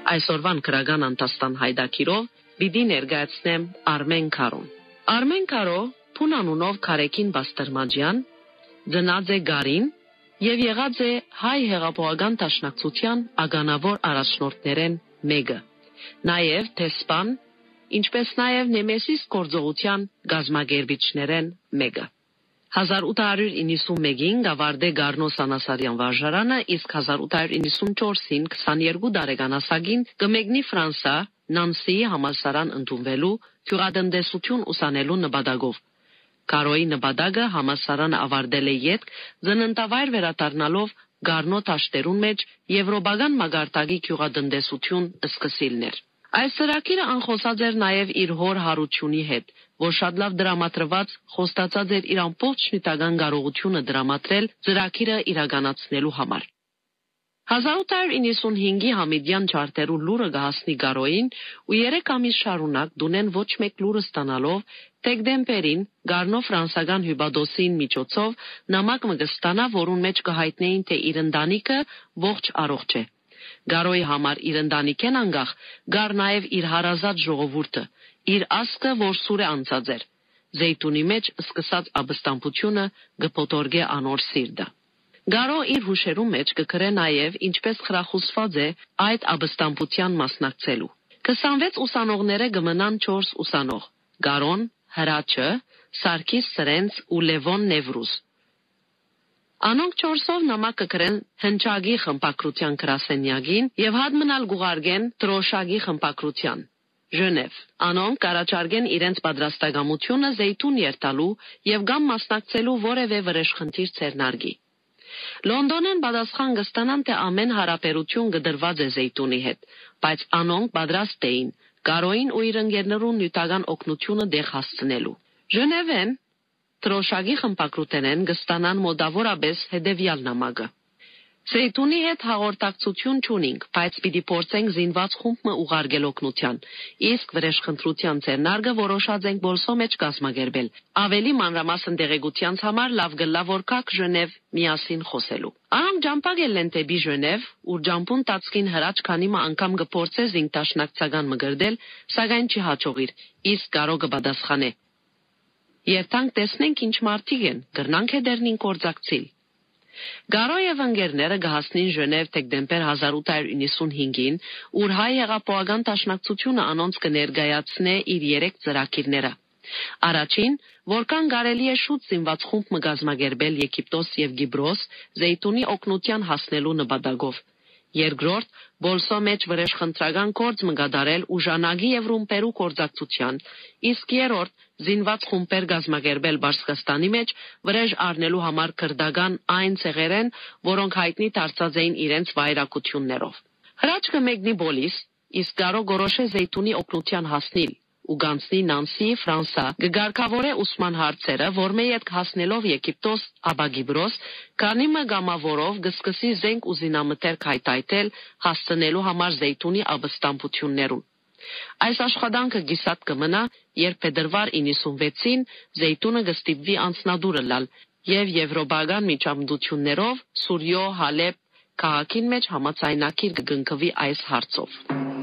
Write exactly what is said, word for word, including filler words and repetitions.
Այսօրվան քրական անտաստան հայդակիրով պիտի ներկայացնեմ Արմեն Քարոն։ Արմեն Քարո փուն անունով Քարեկին Բաստերմաջյան ծնած է Գարին եւ եղած է հայ հեղափոխական դաշնակցության ագանավոր առաջնորդներեն մեկը։ Նաեւ տեսփան, ինչպես նաեւ Նեմեսիս գործողության գազմագերբիչներեն մեկը։ հազար ութ հարյուր իննսունմեկին գավարդե Գառնո Սանասարյան վարժարանը, իսկ հազար ութ հարյուր իննսունչորսին քսաներկու տարեկան ասագին կմեկնի Ֆրանսա Նանսիի համալսարան ընդունվելու գյուղատնտեսություն ուսանելու նպատակով։ Քարոյի նպատակը համալսարանը ավարտել է ետք ծննդավայր վերադառնալով Գառնո տաշտերուն մեջ եվրոպական մագարտակի գյուղատնտեսություն սկսիլներ։ Այս ծրագիրը անխոսած էր նաև իր հոր հարությունի հետ, որ շատ լավ դրամատրված խոստացած էր իր ամբողջ նյութական կարողությունը դրամատրել ծրագիրը իրականացնելու համար։ հազար ութ հարյուր իննսունհինգի Համիդյան չարտերու լուրը կհասնի Գառոյին ու երեք ամիս շարունակ դունեն ոչ մեկ լուրը ստանալով դեկտեմբերին Գառնո ֆրանսական հյուպատոսին միջոցով նամակ մը կստանա, որուն մեջ կհայտնեին, թե իր ընտանիքը ողջ առողջ է։ Գառոյի համար իր ընտանիքեն անգախ գար նաև իր հարազատ ժողովուրդը, իր ասկը, որ սուր է անցած էր։ Զեյթունի մեջ սկսած ապստամբությունը կփոթորգե անոր սիրտը։ Գառո իր հուշերու մեջ կգրե նաև ինչպես խրախուսված է այդ ապստամբության մասնակցելու։ քսանվեց ուսանողները կմնան չորս ուսանող՝ Գառոն, Հրաչը, Սարգիս Սրենց ու Լևոն Նևրուզ։ Անոնք չորսով նամակ կգրեն հնչագի խմբակրության գրասենյակին եւ հատ մնալ գուղարգեն Տրոշագի խմբակրության Ժնև։ Անոնք կառաջարկեն իրենց պատրաստակամությունը Զեյթուն երթալու եւ գամ մասնակցելու որևէ վրեժխնդիր ցերնարգի։ Լոնդոնեն պատասխան կստանան, թե ամեն հարաբերություն կդրված է Զեյթունի հետ, բայց անոնք պատրաստ էին Գառոյին ու իր ընկերներուն նյութական օգնությունը դեղ հասցնելու։ Ժնևեն Տրոշագի խմբակրութենեն կստանան մոտավորապես հետևյալ նամակը. Զեյթունի հետ հաղորդակցություն չունենք, բայց պիտի փորձենք զինված խումբը ուղարկել օգնության, իսկ վրեժխնդրության ցերնարգը որոշած ենք բոլսո մեջ կազմակերպել։ Ավելի մանրամասն տեղեկությանց համար լավ գլա որ կաք Ժնև միասին խոսելու։ Անոնք ջամփակել են դեպի Ժնև, ուր ջամփուն տածքին Հրաչ քանի մը անգամ կփորձե զինտաշնակցական մգրդել, սակայն չի հաջողիր, իսկ Գառո կպատասխանե։ Երթանք տեսնենք ինչ մարդիկ են, գրնանք է դեռնին կորձակցիլ։ Գառո եւ ընկերները կհասնին Ժնև դեկտեմբեր հազար ութ հարյուր իննսունհինգին, ուր հայ հեղափոխական դաշնակցությունը անոնց կներկայացնե իր երեք ծրագիրները։ Առաջին, որքան կարելի է շուտ զինված խումբ մը կազմակերպել Եգիպտոս եւ Կիպրոս Զեյթունի օգնության հասնելու նպատակով։ Երկրորդ, բոլսո մեջ վրեժխնդրական գործ մը կատարել ուժանագի եւ ռումպերու կորձակցության, իսկ երրորդ, զինված խումբեր կազմակերպել Բարսկաստանի մեջ վրեժ առնելու համար քրդական այն ցեղերեն, որոնք հայտնի դարձած էին իրենց վայրակություններով։ Հրաչը մեկնի Բոլիս, իսկ Գառո գորոշե Զեյթունի օգնության հասնիլ ու գանցնի Նանսի, Ֆրանսա, կգարկավորե ուսման հարցերը, որ մե ետք հասնելով Եգիպտոս, ապա Կիպրոս, քանի մը գամավորով կսկսի զենք ու զինամթերք հայտայտել հասցնելու համար Զեյթունի ապստամբություններուն։ Այս աշխատանքը գիսատ կմնա, երբ փետրվար իննսունվեցին Զեյթունը կստիպվի անձնադուրը լալ եւ եվրոպական միջամտություններով Սուրյո, Հալեբ քաղաքին մեջ համաձայնագիր կգնկվի այս հարցով։